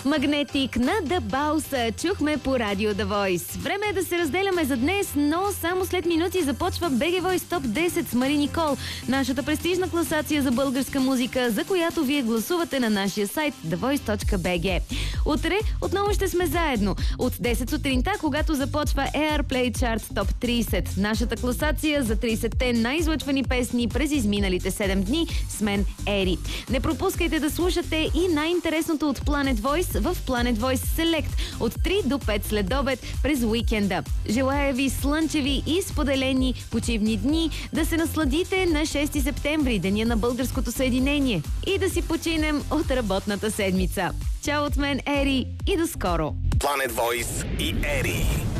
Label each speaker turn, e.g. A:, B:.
A: Магнетик на The Bounce чухме по радио The Voice. Време е да се разделяме за днес, но само след минути започва BG Voice Top 10 с Мари Никол, нашата престижна класация за българска музика, за която вие гласувате на нашия сайт thevoice.bg. Утре отново ще сме заедно от 10 сутринта, когато започва Airplay Chart Top 30, нашата класация за 30-те най-излъчвани песни през изминалите 7 дни с мен Ери. Не пропускайте да слушате и най-интересното от Planet Voice в Planet Voice Select от 3 до 5 следобед през уикенда. Желая ви слънчеви и споделени почивни дни, да се насладите на 6 септември, деня на българското съединение, и да си починем от работната седмица. Чао от мен, Ери, и до скоро!
B: Planet Voice и Ери.